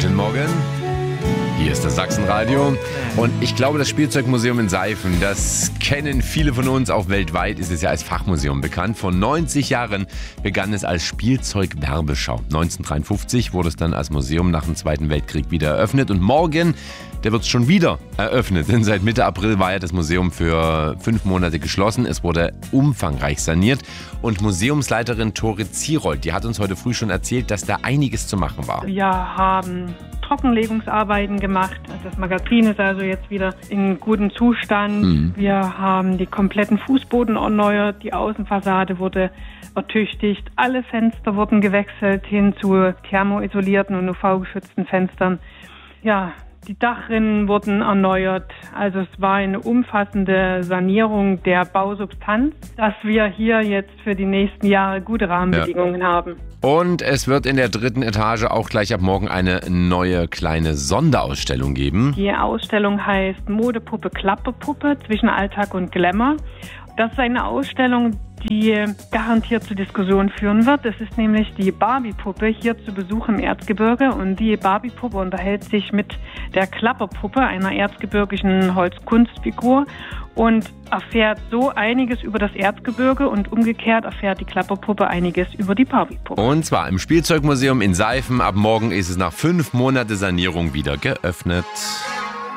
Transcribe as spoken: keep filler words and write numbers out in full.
Guten Morgen. Hier ist das Sachsenradio und ich glaube, das Spielzeugmuseum in Seifen, das kennen viele von uns, auch weltweit ist es ja als Fachmuseum bekannt. Vor neunzig Jahren begann es als Spielzeugwerbeschau. neunzehnhundertdreiundfünfzig wurde es dann als Museum nach dem Zweiten Weltkrieg wieder eröffnet und morgen, der wird es schon wieder eröffnet, denn seit Mitte April war ja das Museum für fünf Monate geschlossen. Es wurde umfangreich saniert und Museumsleiterin Tore Zierold, die hat uns heute früh schon erzählt, dass da einiges zu machen war. Wir haben Trockenlegungsarbeiten gemacht. Das Magazin ist also jetzt wieder in gutem Zustand. Mhm. Wir haben die kompletten Fußboden erneuert, die Außenfassade wurde ertüchtigt, alle Fenster wurden gewechselt hin zu thermoisolierten und U V-geschützten Fenstern. Ja, die Dachrinnen wurden erneuert. Also es war eine umfassende Sanierung der Bausubstanz, dass wir hier jetzt für die nächsten Jahre gute Rahmenbedingungen ja. haben. Und es wird in der dritten Etage auch gleich ab morgen eine neue kleine Sonderausstellung geben. Die Ausstellung heißt Modepuppe, Klapperpuppe zwischen Alltag und Glamour. Das ist eine Ausstellung, die garantiert zu Diskussionen führen wird. Es ist nämlich die Barbie-Puppe hier zu Besuch im Erzgebirge und die Barbie-Puppe unterhält sich mit der Klapperpuppe, einer erzgebirgischen Holzkunstfigur, und erfährt so einiges über das Erzgebirge und umgekehrt erfährt die Klapperpuppe einiges über die Barbie-Puppe. Und zwar im Spielzeugmuseum in Seifen. Ab morgen ist es nach fünf Monaten Sanierung wieder geöffnet.